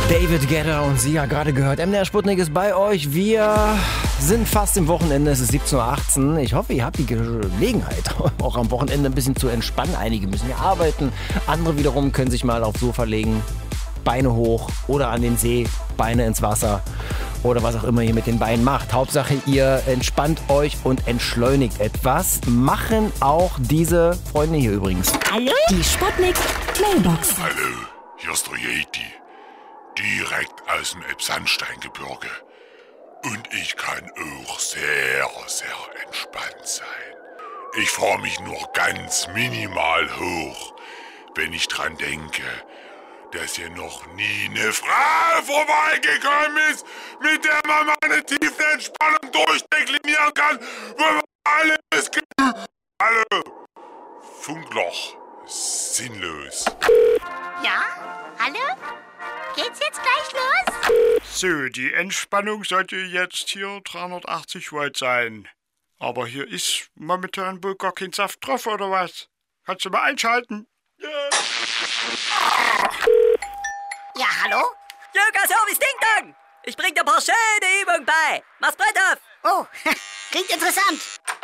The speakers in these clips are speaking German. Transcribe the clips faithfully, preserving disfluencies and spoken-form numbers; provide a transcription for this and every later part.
David Guetta und Sie ja gerade gehört. M D R Sputnik ist bei euch. Wir sind fast im Wochenende. Es ist siebzehn Uhr achtzehn. Ich hoffe, ihr habt die Gelegenheit, auch am Wochenende ein bisschen zu entspannen. Einige müssen ja arbeiten. Andere wiederum können sich mal aufs Sofa legen, Beine hoch oder an den See, Beine ins Wasser oder was auch immer ihr mit den Beinen macht. Hauptsache, ihr entspannt euch und entschleunigt etwas. Machen auch diese Freunde hier übrigens. Hallo? Die Sputnik Mailbox. Hallo, hier ist der Yeti. Direkt aus dem Elbsandsteingebirge. Und ich kann auch sehr, sehr entspannt sein. Ich fahre mich nur ganz minimal hoch, wenn ich dran denke, dass hier noch nie eine Frau vorbeigekommen ist, mit der man meine Tiefenentspannung durchdeklinieren kann, wo man alles ge- Hallo, Funkloch, sinnlos. Ja? Hallo? Geht's jetzt gleich los? So, die Entspannung sollte jetzt hier dreihundertachtzig Volt sein. Aber hier ist momentan wohl gar kein Saft drauf, oder was? Kannst du mal einschalten? Ja. Ja, hallo? Jürgen, Service Ding Dong! Ich bring dir ein paar schöne Übungen bei. Mach's Brett auf! Oh, klingt interessant.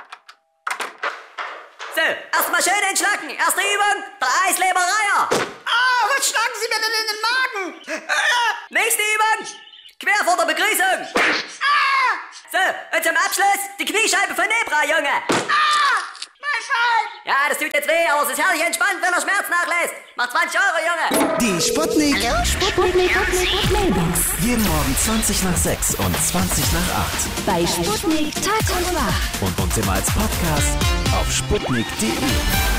So, erstmal schön entschlacken. Erste Übung, der Eislebereier. Ah, was schlagen Sie mir denn in den Magen? Nächste Übung, quer vor der Begrüßung. Ah, So, und zum Abschluss die Kniescheibe von Nebra, Junge. ah, mein Bein. Ja, das tut jetzt weh, aber es ist herrlich entspannt, wenn er Schmerz nachlässt. Macht zwanzig Euro, Junge. Die Sputnik. Hallo, Sputnik, Sputnik, Mailbox. Jeden Morgen zwanzig nach sechs und zwanzig nach acht. Bei Sputnik Tag und Wach. Und uns immer als Podcast auf sputnik punkt de.